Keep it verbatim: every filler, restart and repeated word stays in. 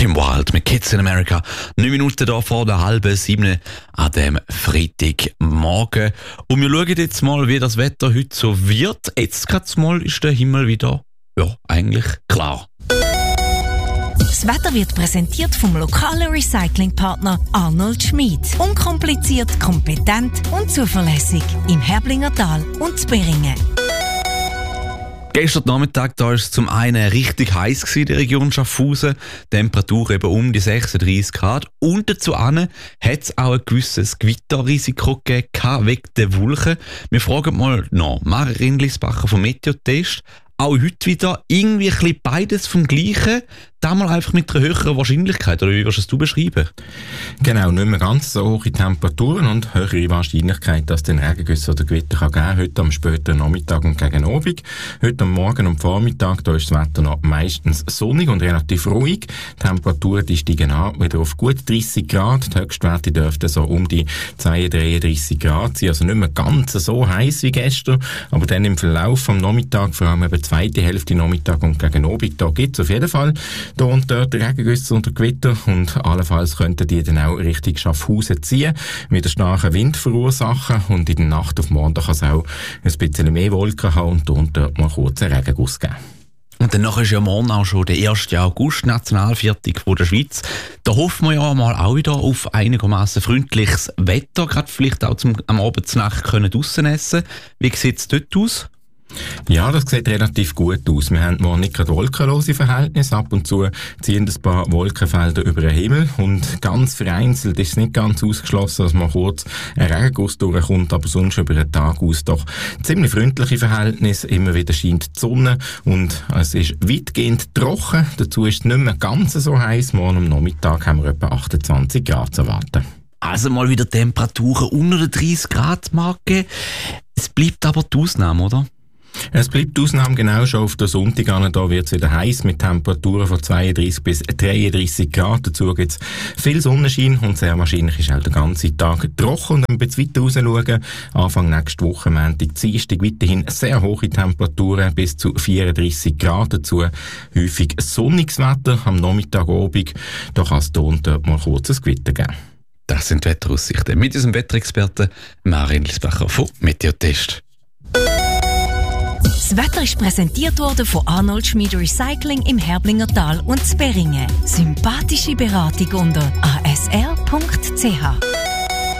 Kim Wilde mit Kids in America. Neun Minuten da vor der halben sieben an dem Freitagmorgen. Und wir schauen jetzt mal, wie das Wetter heute so wird. Jetzt gerade mal ist der Himmel wieder, ja, eigentlich klar. Das Wetter wird präsentiert vom lokalen Recyclingpartner Arnold Schmid. Unkompliziert, kompetent und zuverlässig. Im Herblinger Tal und Zberingen. Gestern Nachmittag da war es zum einen richtig heiß in der Region Schaffhausen, Temperatur eben um die sechsunddreissig Grad. Und dazu hat es auch ein gewisses Gewitterrisiko gegeben wegen der Wolken. Wir fragen mal nach Maren Rindlisbacher vom Meteotest. Auch heute wieder irgendwie ein bisschen beides vom Gleichen, damals einfach mit einer höheren Wahrscheinlichkeit, oder wie würdest du beschreiben? Genau, nicht mehr ganz so hohe Temperaturen und höhere Wahrscheinlichkeit, dass es den Regengüsse oder Gewitter kann geben, heute am späten Nachmittag und gegen Abend. Heute am Morgen und Vormittag, da ist das Wetter noch meistens sonnig und relativ ruhig. Die Temperaturen die steigen an, wieder auf gut dreissig Grad. Die Höchstwerte dürften so um die zweiunddreißig, dreißig Grad sein, also nicht mehr ganz so heiß wie gestern, aber dann im Verlauf vom Nachmittag, vor allem eben die zweite Hälfte Nachmittag und gegen Abend, da gibt es auf jeden Fall da und dort Regengüsse und Gewitter und allenfalls könnten die dann auch Richtung Schaffhausen ziehen, wieder starken Wind verursachen und in der Nacht auf morgen kann es auch ein bisschen mehr Wolken haben und da und dort mal kurz einen Regenguss geben. Und dann ist ja morgen auch schon der erste August, Nationalviertag von der Schweiz. Da hoffen wir ja mal auch wieder auf einigermaßen freundliches Wetter, gerade vielleicht auch zum, am Abend zur Nacht können draussen essen. Wie sieht es dort aus? Ja, das sieht relativ gut aus. Wir haben morgen nicht gerade wolkenlose Verhältnisse. Ab und zu ziehen ein paar Wolkenfelder über den Himmel und ganz vereinzelt ist es nicht ganz ausgeschlossen, dass man kurz ein Regenguss durchkommt, aber sonst über den Tag aus doch ziemlich freundliche Verhältnisse. Immer wieder scheint die Sonne und es ist weitgehend trocken. Dazu ist es nicht mehr ganz so heiß. Morgen am Nachmittag haben wir etwa achtundzwanzig Grad zu erwarten. Also mal wieder Temperaturen unter der dreißig Grad Marke. Es bleibt aber die Ausnahme, oder? Es bleibt die Ausnahme genau schon auf der Sonntag an. Da wird es wieder heiß mit Temperaturen von zweiunddreißig bis dreiunddreißig Grad. Dazu gibt es viel Sonnenschein und sehr wahrscheinlich ist auch der ganze Tag trocken. Und wenn wir ein bisschen weiter raus schauen, Anfang nächste Woche, Montag, Dienstag, weiterhin sehr hohe Temperaturen bis zu vierunddreißig Grad. Dazu häufig sonniges Wetter am Nachmittag, Abend. Da kann es hier und dort mal kurzes Gewitter geben. Das sind die Wetteraussichten mit unserem Wetterexperten Maren Rindlisbacher vom Meteotest. Das Wetter ist präsentiert worden von Arnold Schmid Recycling im Herblinger Tal und Zberingen. Sympathische Beratung unter a s r punkt c h.